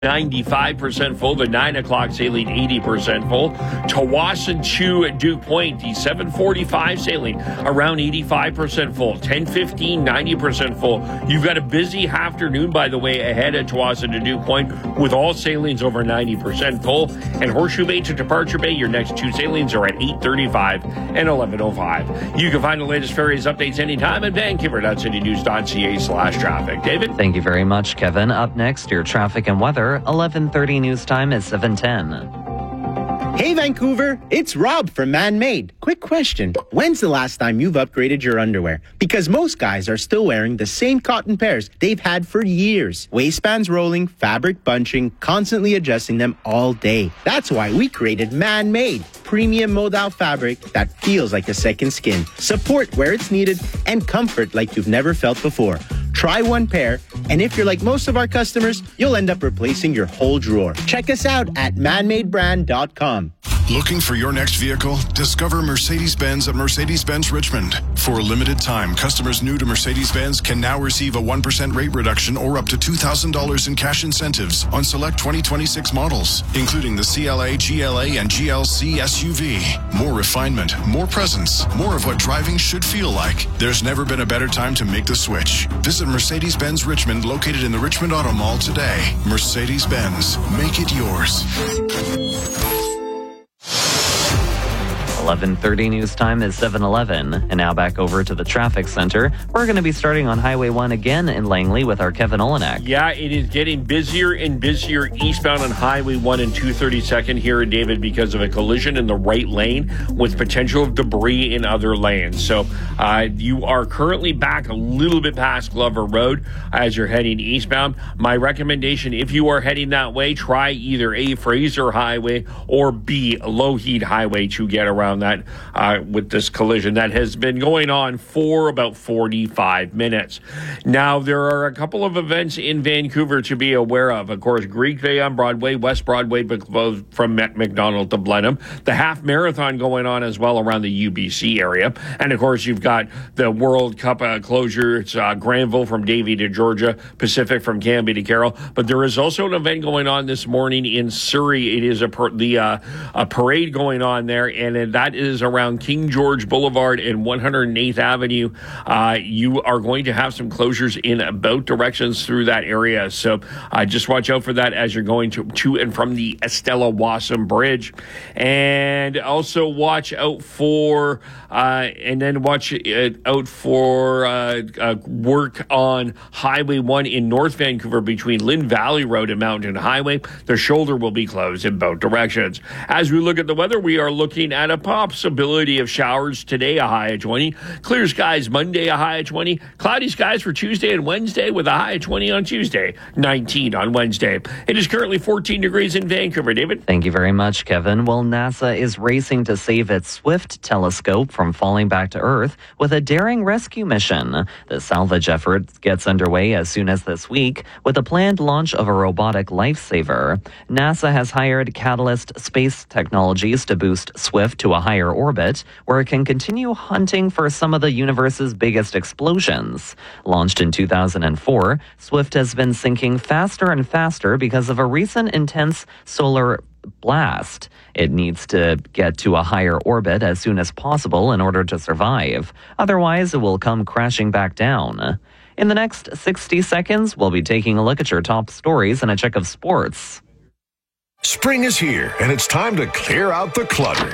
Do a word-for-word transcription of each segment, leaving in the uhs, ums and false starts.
ninety-five percent full. The nine o'clock sailing eighty percent full. Tawasin Chew at Duke Point, the seven forty-five sailing around eighty-five percent full. ten fifteen, ninety percent full. You've got a busy afternoon, by the way, ahead at Tawasin to Duke Point with all sailings over ninety percent full. And Horseshoe Bay to Departure Bay, your next two sailings are at eight thirty-five and eleven oh five. You can find the latest ferries updates anytime at vancouver.citynews.ca slash traffic. David? Thank you very much, Kevin. Up next, your traffic and weather. eleven thirty news time is seven ten. Hey Vancouver, it's Rob from Man-Made. Quick question. When's the last time you've upgraded your underwear? Because most guys are still wearing the same cotton pairs they've had for years. Waistbands rolling, fabric bunching, constantly adjusting them all day. That's why we created Man-Made. Premium modal fabric that feels like a second skin. Support where it's needed and comfort like you've never felt before. Try one pair, and if you're like most of our customers, you'll end up replacing your whole drawer. Check us out at man made brand dot com. Looking for your next vehicle? Discover Mercedes-Benz at Mercedes-Benz Richmond. For a limited time, customers new to Mercedes-Benz can now receive a one percent rate reduction or up to two thousand dollars in cash incentives on select twenty twenty-six models, including the C L A, G L A, and G L C S U V. More refinement, more presence, more of what driving should feel like. There's never been a better time to make the switch. Visit Mercedes-Benz Richmond, located in the Richmond Auto Mall today. Mercedes-Benz, make it yours. eleven thirty news time is seven eleven. And now back over to the traffic center. We're going to be starting on Highway one again in Langley with our Kevin Olenek. Yeah, it is getting busier and busier eastbound on Highway one and two thirty-second here in David because of a collision in the right lane with potential of debris in other lanes. So uh, you are currently back a little bit past Glover Road as you're heading eastbound. My recommendation, if you are heading that way, try either A, Fraser Highway, or B, Lougheed Highway to get around that uh, with this collision that has been going on for about forty-five minutes. Now, there are a couple of events in Vancouver to be aware of. Of course, Greek Bay on Broadway, West Broadway from McDonald to Blenheim. The half marathon going on as well around the U B C area. And, of course, you've got the World Cup uh, closure. It's uh, Granville from Davie to Georgia, Pacific from Cambie to Carroll. But there is also an event going on this morning in Surrey. It is a, per- the, uh, a parade going on there, and that is around King George Boulevard and one hundred eighth Avenue. Uh, you are going to have some closures in both directions through that area. So uh, just watch out for that as you're going to, to and from the Estella Wassam Bridge. And also watch out for, uh, and then watch uh, out for uh, uh, work on Highway one in North Vancouver between Lynn Valley Road and Mountain Highway. The shoulder will be closed in both directions. As we look at the weather, we are looking at a possibility of showers today, a high of twenty. Clear skies Monday, a high of twenty. Cloudy skies for Tuesday and Wednesday with a high of twenty on Tuesday, nineteen on Wednesday. It is currently fourteen degrees in Vancouver. David? Thank you very much, Kevin. Well, NASA is racing to save its Swift telescope from falling back to Earth with a daring rescue mission. The salvage effort gets underway as soon as this week with a planned launch of a robotic lifesaver. NASA has hired Catalyst Space Technologies to boost Swift to a higher orbit, where it can continue hunting for some of the universe's biggest explosions. Launched in two thousand four, Swift has been sinking faster and faster because of a recent intense solar blast. It needs to get to a higher orbit as soon as possible in order to survive. Otherwise, it will come crashing back down. In the next sixty seconds, we'll be taking a look at your top stories and a check of sports. Spring is here, and it's time to clear out the clutter.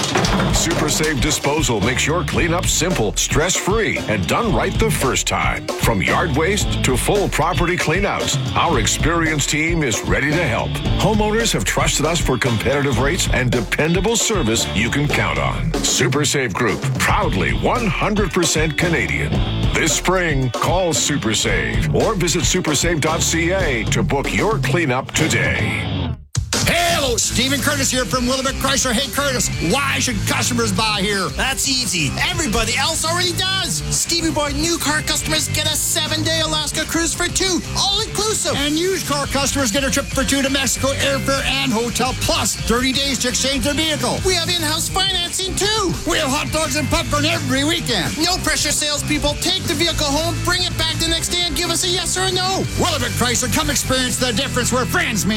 Super Save Disposal makes your cleanup simple, stress-free, and done right the first time. From yard waste to full property cleanouts, our experienced team is ready to help. Homeowners have trusted us for competitive rates and dependable service you can count on. Super Save Group, proudly one hundred percent Canadian. This spring, call Super Save or visit super save dot c a to book your cleanup today. Hello, Stephen Curtis here from Willamette Chrysler. Hey, Curtis, why should customers buy here? That's easy. Everybody else already does. Stevie Boy new car customers get a seven-day Alaska cruise for two, all-inclusive. And used car customers get a trip for two to Mexico, airfare, and hotel, plus thirty days to exchange their vehicle. We have in-house financing fixing, too. We have hot dogs and popcorn every weekend. No pressure, salespeople. Take the vehicle home, bring it back the next day, and give us a yes or a no. Willowbrook Chrysler, come experience the difference where friends meet.